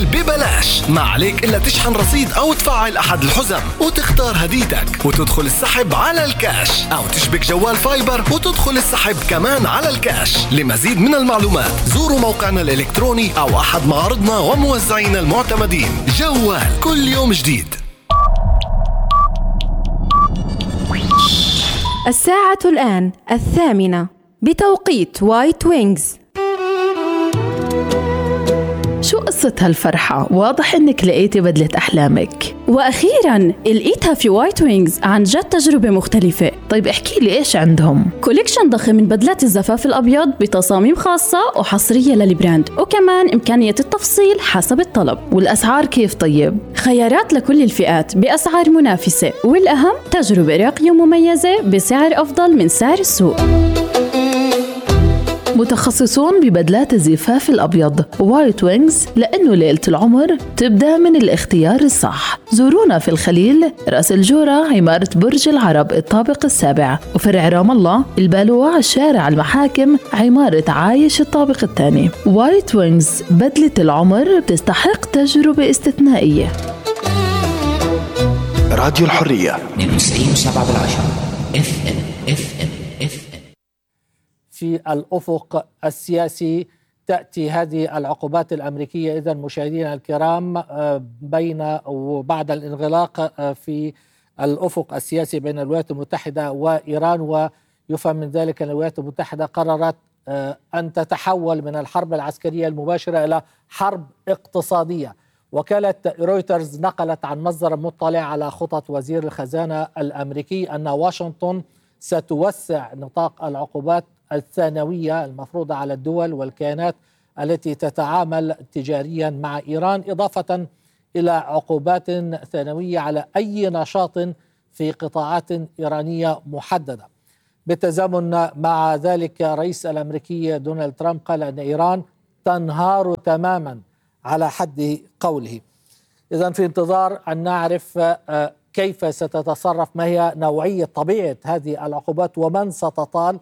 تحمل ببلاش، ما عليك إلا تشحن رصيد أو تفعل أحد الحزم وتختار هديتك وتدخل السحب على الكاش، أو تشبك جوال فايبر وتدخل السحب كمان على الكاش. لمزيد من المعلومات زوروا موقعنا الإلكتروني أو أحد معارضنا وموزعين المعتمدين. جوال كل يوم جديد. الساعة الآن 8:00 بتوقيت وايت وينجز. شو قصة هالفرحة؟ واضح إنك لقيتي بدلة أحلامك. وأخيراً لقيتها في وايت وينجز، عن جد تجربة مختلفة. طيب احكي لي إيش عندهم؟ كوليكشن ضخم من بدلات الزفاف الأبيض بتصاميم خاصة وحصرية للبراند، وكمان إمكانية التفصيل حسب الطلب. والأسعار كيف طيب؟ خيارات لكل الفئات بأسعار منافسة، والأهم تجربة راقية ومميزة بسعر أفضل من سعر السوق. متخصصون ببدلات الزفاف الأبيض. وايت وينجز، لأنه ليلة العمر تبدأ من الاختيار الصح. زورونا في الخليل، رأس الجورة، عمارة برج العرب الطابق 7، وفرع رام الله البالوعة، شارع المحاكم، عمارة عايش الطابق 2. وايت وينجز، بدلة العمر بتستحق تجربة استثنائية. راديو الحرية 92.7 FM. في الأفق السياسي تأتي هذه العقوبات الأمريكية إذن مشاهدينا الكرام بين وبعد الانغلاق في الأفق السياسي بين الولايات المتحدة وإيران، ويفهم من ذلك أن الولايات المتحدة قررت أن تتحول من الحرب العسكرية المباشرة إلى حرب اقتصادية. وكالة رويترز نقلت عن مصدر مطلع على خطط وزير الخزانة الأمريكي أن واشنطن ستوسع نطاق العقوبات الثانوية المفروضة على الدول والكيانات التي تتعامل تجاريا مع إيران، إضافة إلى عقوبات ثانوية على أي نشاط في قطاعات إيرانية محددة. بالتزامن مع ذلك الرئيس الأمريكي دونالد ترامب قال أن إيران تنهار تماما على حد قوله. إذن في انتظار أن نعرف كيف ستتصرف، ما هي نوعية طبيعة هذه العقوبات ومن ستطال.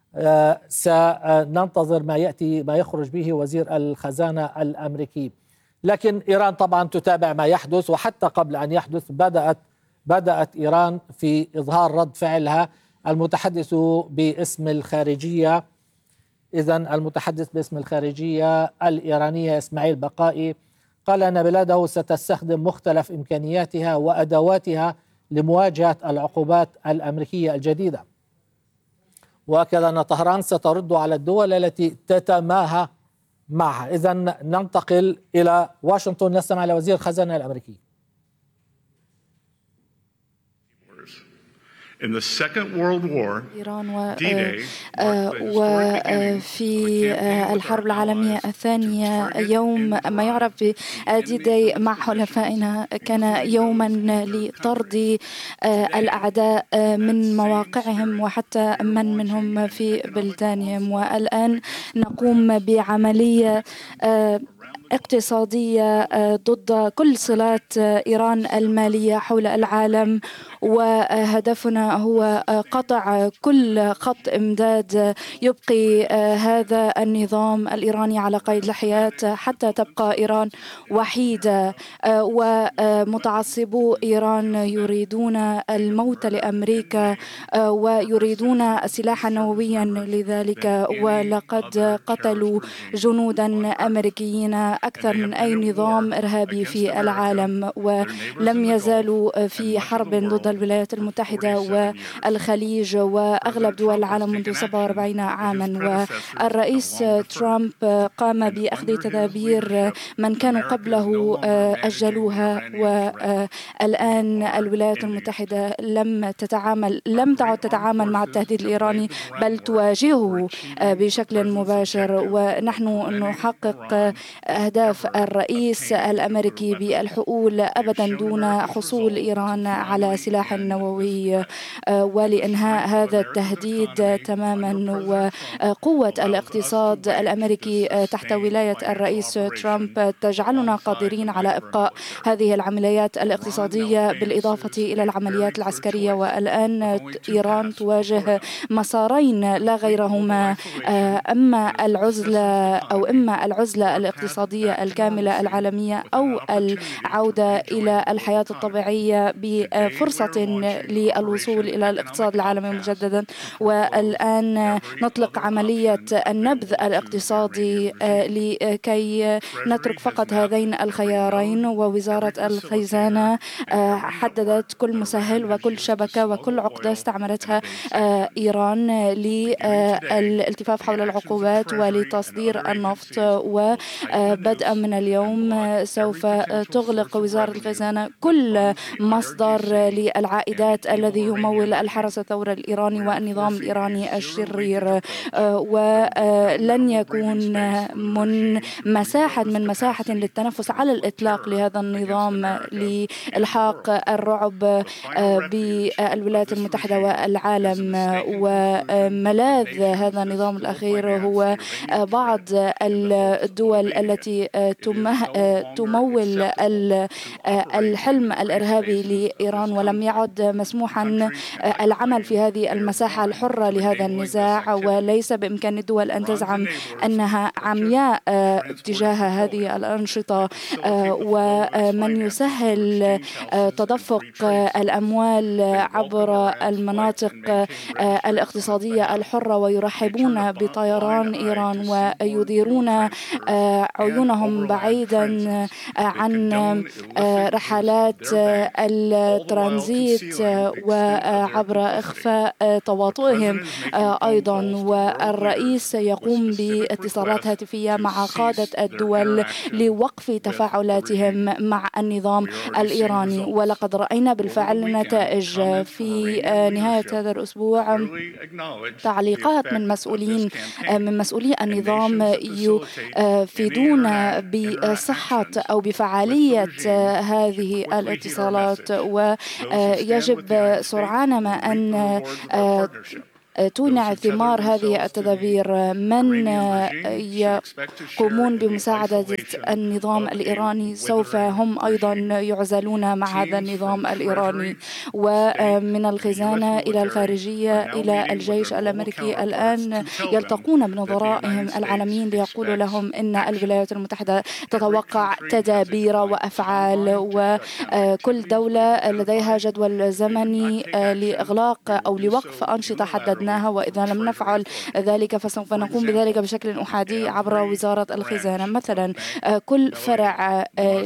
سننتظر ما يأتي، ما يخرج به وزير الخزانة الأمريكي. لكن إيران طبعا تتابع ما يحدث، وحتى قبل أن يحدث بدأت إيران في إظهار رد فعلها. المتحدث باسم الخارجية، إذن المتحدث باسم الخارجية الإيرانية إسماعيل بقائي، قال أن بلاده ستستخدم مختلف إمكانياتها وأدواتها لمواجهة العقوبات الأمريكية الجديدة. وأكد أن طهران سترد على الدول التي تتماهى معها. إذن ننتقل إلى واشنطن، نستمع إلى وزير الخزانة الأمريكي. In the Second World War, وفي الحرب العالمية الثانية يوم ما يعرف بدي داي مع حلفائنا كان يوما لطرد الأعداء من مواقعهم وحتى من منهم في بلدانهم. والآن نقوم بعملية اقتصادية ضد كل صلات إيران المالية حول العالم، وهدفنا هو قطع كل خط إمداد يبقي هذا النظام الإيراني على قيد الحياة حتى تبقى إيران وحيدة. ومتعصبو إيران يريدون الموت لأمريكا ويريدون سلاحا نوويا لذلك، ولقد قتلوا جنودا أمريكيين أكثر من أي نظام إرهابي في العالم، ولم يزالوا في حرب ضد الولايات المتحدة والخليج وأغلب دول العالم منذ 47 عاما. والرئيس ترامب قام بأخذ تدابير من كانوا قبله أجلوها، والآن الولايات المتحدة لم تعد تتعامل مع التهديد الإيراني بل تواجهه بشكل مباشر. ونحن نحقق أهداف الرئيس الأمريكي بالحقول أبدا دون حصول إيران على سلاح السلاح النووي ولإنهاء هذا التهديد تماما. وقوة الاقتصاد الأمريكي تحت ولاية الرئيس ترامب تجعلنا قادرين على إبقاء هذه العمليات الاقتصادية بالإضافة إلى العمليات العسكرية. والآن إيران تواجه مسارين لا غيرهما، إما العزلة الاقتصادية الكاملة العالمية أو العودة إلى الحياة الطبيعية بفرصة للوصول إلى الاقتصاد العالمي مجددا. والآن نطلق عملية النبذ الاقتصادي لكي نترك فقط هذين الخيارين. ووزارة الخزانة حددت كل مسهل وكل شبكة وكل عقدة استعملتها إيران للالتفاف حول العقوبات ولتصدير النفط. وبدءا من اليوم سوف تغلق وزارة الخزانة كل مصدر للعائدات الذي يمول الحرس الثوري الإيراني والنظام الإيراني الشرير. ولن يكون من مساحة للتنفس على الإطلاق لهذا النظام لإلحاق الرعب بالولايات المتحدة والعالم. وملاذ هذا النظام الأخير هو بعض الدول التي تمول الحلم الإرهابي لإيران، ولم يعد مسموحا العمل في هذه المساحة الحرة لهذا النزاع. وليس بإمكان الدول أن تزعم أنها عمياء تجاه هذه الأنشطة. ومن يسهل تدفق الأموال عبر المناطق الاقتصادية الحرة ويرحبون بطيران إيران ويديرون عيونهم بعيدا عن رحلات الترانزيت وعبر إخفاء تواطؤهم أيضا. والرئيس يقوم باتصالات هاتفية مع قادة الدول لوقف تفاعلاتهم مع النظام الإيراني. ولقد رأينا بالفعل نتائج في نهاية هذا الأسبوع. تعليقات من مسؤولي النظام يفيدون بصحة أو بفعالية هذه الاتصالات. ويجب سرعان ما أن تونع ثمار هذه التدابير. من يقومون بمساعدة النظام الإيراني سوف هم أيضا يعزلون مع هذا النظام الإيراني. ومن الخزانة إلى الخارجية إلى الجيش الأمريكي الآن يلتقون بنظرائهم العالميين ليقولوا لهم إن الولايات المتحدة تتوقع تدابير وأفعال، وكل دولة لديها جدول زمني لإغلاق أو لوقف أنشطة حددناها، وإذا لم نفعل ذلك فسوف نقوم بذلك بشكل أحادي عبر وزارة الخزانة. مثلا كل فرع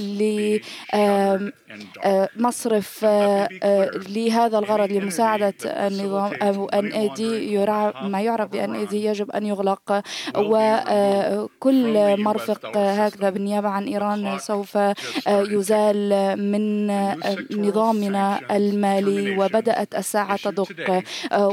لمصرف لهذا الغرض لمساعدة النظام أو NAD ما يعرف بNAD يجب أن يغلق. وكل مرفق هكذا بالنيابة عن إيران سوف يزال من نظامنا المالي. وبدأت الساعة تدق.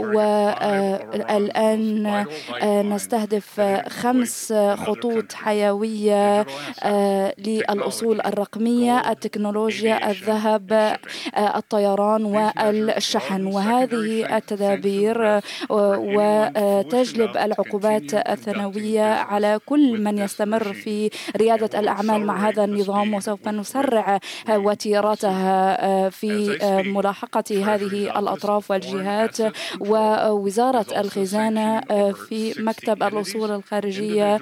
والآن نستهدف 5 خطوط حيوية للأصول الرقمية، التكنولوجيا، الذهب، الطيران والشحن. وهذه التدابير وتجلب العقوبات الثانوية على كل من يستمر في ريادة الأعمال مع هذا النظام. وسوف نسرع وتيرتها في ملاحقة هذه الأطراف والجهات. ووزارة الخزانة في مكتب الأصول الخارجية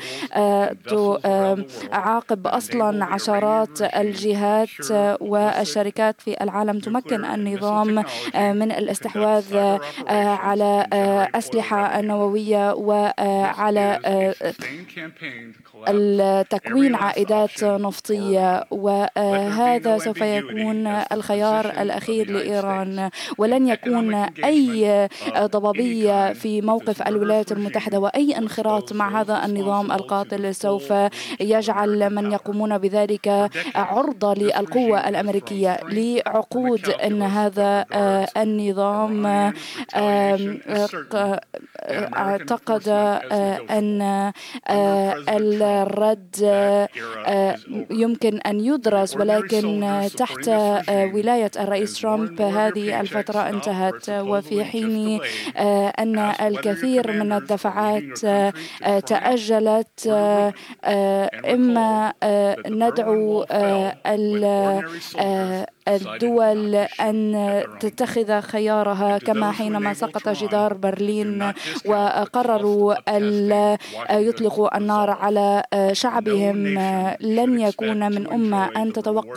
تعاقب أصلا عشرات الجهات والشركات في العالم تمكن النظام من الاستحواذ على أسلحة نووية وعلى التكوين عائدات نفطية. وهذا سوف يكون الخيار الأخير لإيران، ولن يكون أي ضبابية الأمريكية في موقف الولايات المتحدة، وأي انخراط مع هذا النظام القاتل سوف يجعل من يقومون بذلك عرضة للقوة الأمريكية. لعقود أن هذا النظام اعتقد أن الرد يمكن أن يدرس، ولكن تحت ولاية الرئيس ترامب هذه الفترة انتهت، وفي حين أن الكثير من الدفعات تأجلت. إما ندعو الدول أن تتخذ خيارها، كما حينما سقط جدار برلين وقرروا أن يطلقوا النار على شعبهم. لن يكون من أمة أن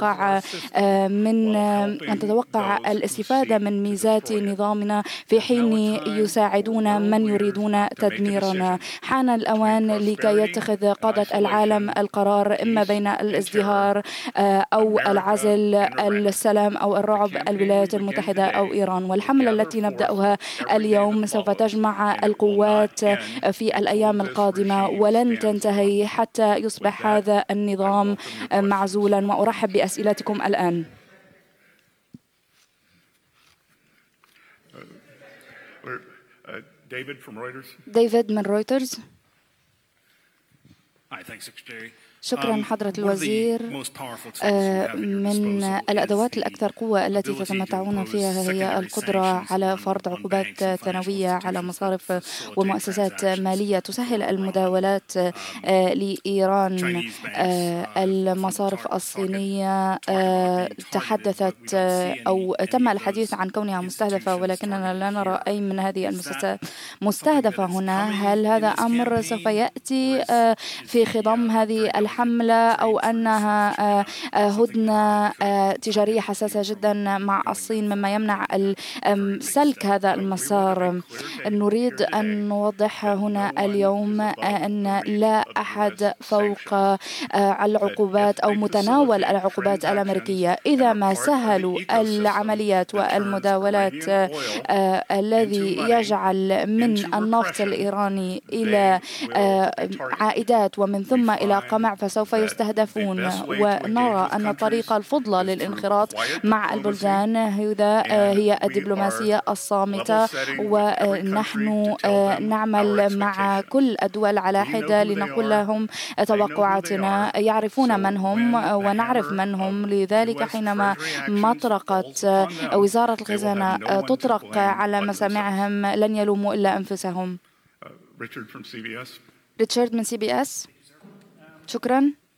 تتوقع الاستفادة من ميزات نظامنا في حين يساعدون من يريدون تدميرنا. حان الأوان لكي يتخذ قادة العالم القرار، إما بين الازدهار أو العزل، السلام أو الرعب، الولايات المتحدة أو إيران. والحملة التي نبدأها اليوم سوف تجمع القوات في الأيام القادمة، ولن تنتهي حتى يصبح هذا النظام معزولا. وأرحب بأسئلتكم الآن. ديفيد من رويترز. شكرا حضرة الوزير. من الأدوات الأكثر قوة التي تتمتعون فيها هي القدرة على فرض عقوبات ثانوية على مصارف ومؤسسات مالية تسهل المداولات لإيران. المصارف الصينية تحدثت أو تم الحديث عن كونها مستهدفة، ولكننا لا نرى أي من هذه المؤسسات مستهدفة هنا. هل هذا أمر سوف يأتي في خضم هذه الحملة، أو أنها هدنة تجارية حساسة جدا مع الصين مما يمنع سلك هذا المسار؟ نريد أن نوضح هنا اليوم أن لا أحد فوق العقوبات أو متناول العقوبات الأمريكية. إذا ما سهلوا العمليات والمداولات الذي يجعل من النفط الإيراني إلى عائدات ومن ثم إلى قمع، فسوف يستهدفون. ونرى أن الطريقة الفضلى للانخراط مع البلدان هي الدبلوماسية الصامتة، ونحن نعمل مع كل الدول على حدة لنقول لهم توقعاتنا. يعرفون من هم ونعرف من هم، لذلك حينما مطرقت وزارة الخزانة تطرق على مسامعهم لن يلوموا إلا أنفسهم. ريتشارد من CBS. شكرا.